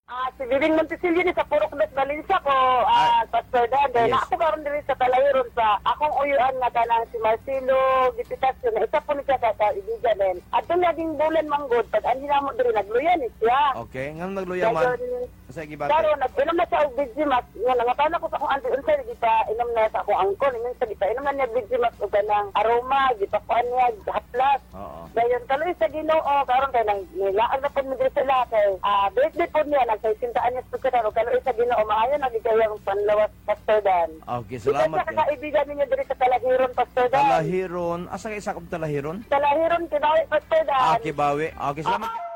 Si Bibing Montesilio ni sa Purok Dos Valencia ko, Pastor Dan. Dahil Yes. ako karon diri sa Talahiron sa akong uyuan nga kanang si Marcelo Gipitasyon na isa po ni siya sa kaibigan din. At yung naging bulan manggod, pag andi na mo diri nagluyan ni siya. Okay, ngano nagluyaman? Sa gibate. Karon nag-inom na siya og Vigimax. Nga nangatana ko sa akong auntie unsay gita inom na sa akong angkon. Minsan gita inom na niya Vigimax og kanang aroma, gipakuan niya haplas. Oo. Dayon kaloy sa Ginoo karon kay nang nilaan na pud mi diri sila kay birthday pud niya nagsasintaan niya sa karon kaloy sa Ginoo maayo nagigayang panlawas Pastor Dan. Okay, Salamat salamat. sa kaibigan ninyo diri sa Talahiron Pastor Dan. Talahiron. Asa kay sakop Talahiron? Talahiron kinawi Pastor Dan. Okay, bawi. Okay, salamat.